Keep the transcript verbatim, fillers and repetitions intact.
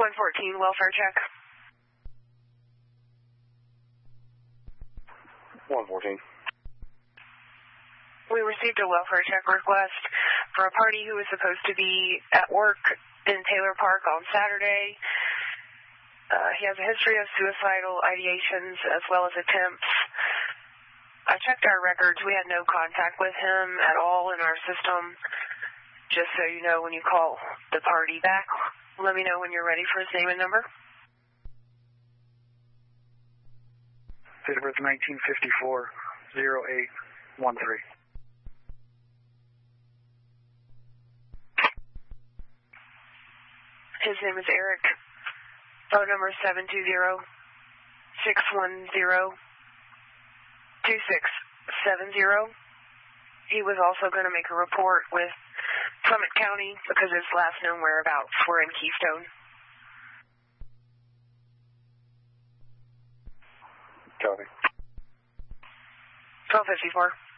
one fourteen, welfare check. one fourteen. We received a welfare check request for a party who was supposed to be at work in Taylor Park on Saturday. Uh, he has a history of suicidal ideations as well as attempts. I checked our records. We had no contact with him at all in our system. Just so you know, when you call the party back, let me know when you're ready for his name and number. Date of birth nineteen fifty-four, oh eight one three. His name is Eric. Phone number seven two zero, six one zero, two six seven zero. He was also going to make a report with Summit County because his last known whereabouts were in Keystone. Copy. twelve fifty-four.